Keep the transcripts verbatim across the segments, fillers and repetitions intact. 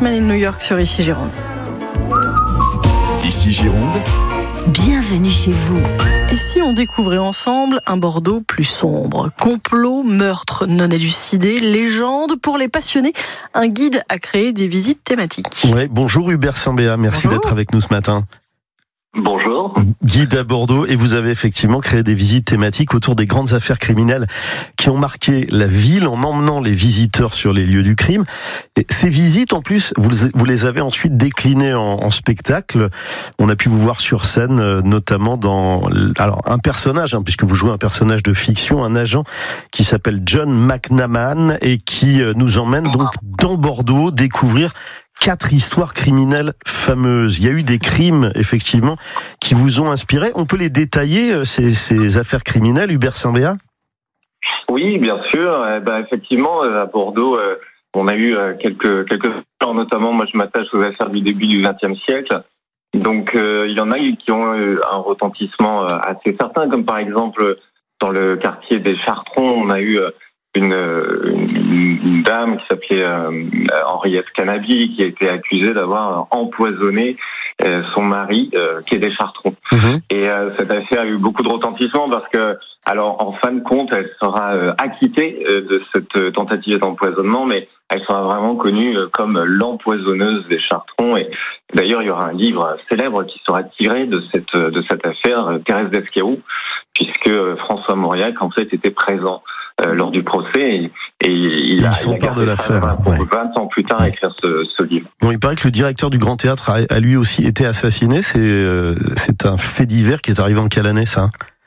Watchmen in New York sur Ici Gironde. Ici Gironde. Bienvenue chez vous. Et si on découvrait ensemble un Bordeaux plus sombre? Complot, meurtre non élucidé, légende. Pour les passionnés, un guide a créé des visites thématiques. Ouais, bonjour Hubert Simbéa, merci Bonjour. d'être avec nous ce matin. Bonjour. Guide à Bordeaux, et vous avez effectivement créé des visites thématiques autour des grandes affaires criminelles qui ont marqué la ville en emmenant les visiteurs sur les lieux du crime. Et ces visites, en plus, vous, vous les avez ensuite déclinées en, en spectacle. On a pu vous voir sur scène, notamment dans alors un personnage, hein, puisque vous jouez un personnage de fiction, un agent qui s'appelle John McNamara et qui nous emmène donc dans Bordeaux découvrir quatre histoires criminelles fameuses. Il y a eu des crimes, effectivement, qui vous ont inspiré. On peut les détailler, ces, ces affaires criminelles, Hubert Simbéa ? Oui, bien sûr. Eh ben, effectivement, à Bordeaux, euh, on a eu euh, quelques quelques affaires, notamment, moi je m'attache aux affaires du début du vingtième siècle. Donc, euh, il y en a eu qui ont eu un retentissement euh, assez certain, comme par exemple, dans le quartier des Chartrons, on a eu... Euh, Une, une, une dame qui s'appelait euh, Henriette Canabi, qui a été accusée d'avoir empoisonné euh, son mari, euh, qui est des Chartrons. Mmh. Et euh, cette affaire a eu beaucoup de retentissement parce que, alors en fin de compte, elle sera euh, acquittée euh, de cette tentative d'empoisonnement, mais elle sera vraiment connue euh, comme l'empoisonneuse des Chartrons. Et d'ailleurs, il y aura un livre célèbre qui sera tiré de cette de cette affaire, euh, Thérèse d'Esquerou, puisque euh, François Mauriac en fait était présent Euh, lors du procès et, et il Ils a, sont il a part de gardé l'affaire, ça pour ouais. vingt ans plus tard à écrire ce, ce livre. Bon, il paraît que le directeur du Grand Théâtre a, a lui aussi été assassiné. C'est, euh, c'est un fait divers qui est arrivé en quelle année, ça ?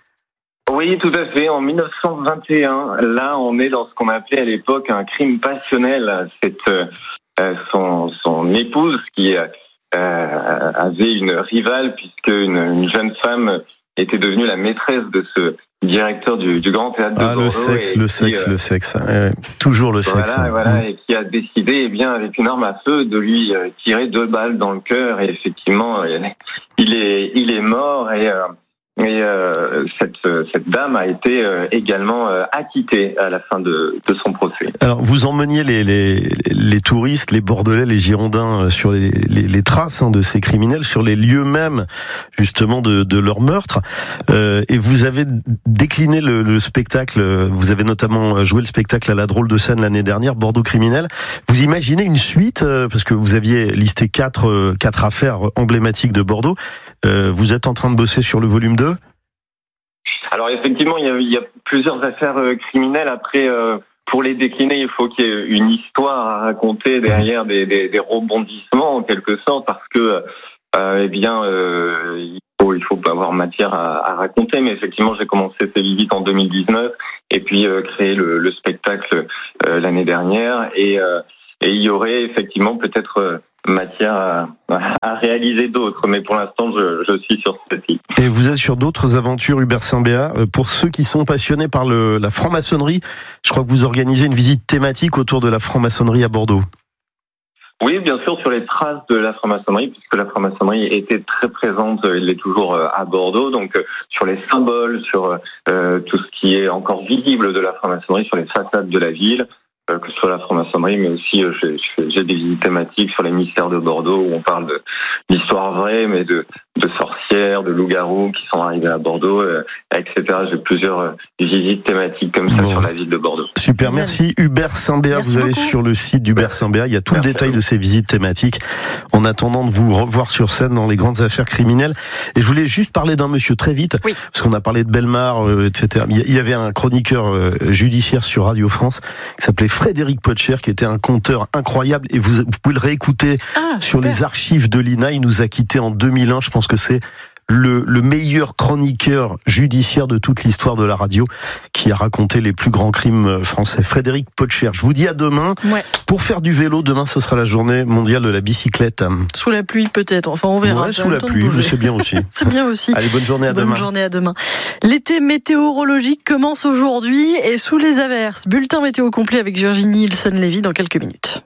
Oui, tout à fait. En dix-neuf cent vingt et un, là, on est dans ce qu'on appelait à l'époque un crime passionnel. C'est euh, son, son épouse qui euh, avait une rivale puisque une, une jeune femme était devenue la maîtresse de ce directeur du, du Grand Théâtre de ah, Bordeaux. le sexe, le qui, sexe, euh, le sexe. Ouais, toujours le voilà, sexe. Voilà, Mmh. et qui a décidé, eh bien, avec une arme à feu, de lui euh, tirer deux balles dans le cœur. Et effectivement, euh, il est, il est mort. Et, euh, et euh, cette, cette dame a été euh, également euh, acquittée à la fin de, de son procès. Alors, vous emmeniez les, les, les touristes, les Bordelais, les Girondins sur les, les, les traces hein, de ces criminels, sur les lieux mêmes, justement, de, de leur meurtre. Euh, et vous avez décliné le, le spectacle. Vous avez notamment joué le spectacle à la Drôle de Scène l'année dernière, Bordeaux criminel. Vous imaginez une suite, euh, parce que vous aviez listé quatre, euh, quatre affaires emblématiques de Bordeaux. Euh, vous êtes en train de bosser sur le volume deux ? Alors effectivement, il y a, il y a plusieurs affaires euh, criminelles. Après, euh, pour les décliner, il faut qu'il y ait une histoire à raconter derrière des, des, des rebondissements en quelque sorte, parce que euh, eh bien, euh, il faut il faut avoir matière à, à raconter. Mais effectivement, j'ai commencé ces visites en deux mille dix-neuf et puis euh, créé le, le spectacle euh, l'année dernière. Et, euh, et il y aurait effectivement peut-être euh, matière à, à réaliser d'autres, mais pour l'instant je, je suis sur ceci. Et vous êtes sur d'autres aventures, Hubert Simbéa. Pour ceux qui sont passionnés par le, la franc-maçonnerie, je crois que vous organisez une visite thématique autour de la franc-maçonnerie à Bordeaux. Oui, bien sûr, sur les traces de la franc-maçonnerie, puisque la franc-maçonnerie était très présente, elle l'est toujours à Bordeaux, donc sur les symboles, sur euh, tout ce qui est encore visible de la franc-maçonnerie, sur les façades de la ville, Euh, que ce soit la franc-maçonnerie, mais aussi euh, j'ai, j'ai des visites thématiques sur les mystères de Bordeaux où on parle de d'histoire vraie, mais de, de sorcières, de loups-garous qui sont arrivés à Bordeaux, euh, et cetera. J'ai plusieurs euh, visites thématiques comme ça bon. sur la ville de Bordeaux. Super, merci Hubert Simbéa. Vous allez beaucoup. Sur le site d'Hubert Simbéa, il y a tout merci le détail de ces visites thématiques. En attendant de vous revoir sur scène dans les grandes affaires criminelles. Et je voulais juste parler d'un monsieur très vite, oui. parce qu'on a parlé de Bellemare, euh, et cetera. Il y avait un chroniqueur euh, judiciaire sur Radio France qui s'appelait Frédéric Potcher, qui était un conteur incroyable, et vous, vous pouvez le réécouter ah, sur les archives de l'I N A. Il nous a quittés en deux mille un. Je pense que c'est le, le meilleur chroniqueur judiciaire de toute l'histoire de la radio, qui a raconté les plus grands crimes français. Frédéric Potcher. Je vous dis à demain. Ouais. Pour faire du vélo, demain ce sera la journée mondiale de la bicyclette. Sous la pluie peut-être, enfin on verra. Ouais, sous la pluie, je sais bien aussi. C'est bien aussi. Allez, bonne journée à bonne demain. Bonne journée à demain. L'été météorologique commence aujourd'hui et sous les averses. Bulletin météo complet avec Virginie Ilson-Lévy dans quelques minutes.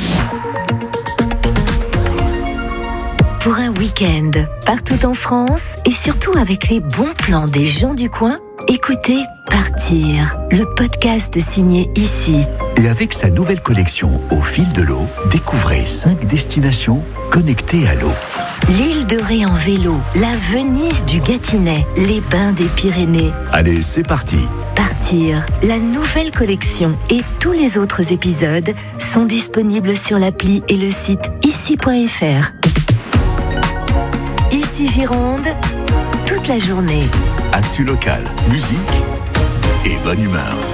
Pour un week-end partout en France et surtout avec les bons plans des gens du coin, écoutez Partir, le podcast signé Ici. Et avec sa nouvelle collection Au fil de l'eau, découvrez cinq destinations connectées à l'eau. L'île de Ré en vélo, la Venise du Gâtinais, les bains des Pyrénées. Allez, c'est parti. Partir, la nouvelle collection et tous les autres épisodes sont disponibles sur l'appli et le site ici point f r. Ici Gironde, toute la journée. Actu local, musique et bonne humeur.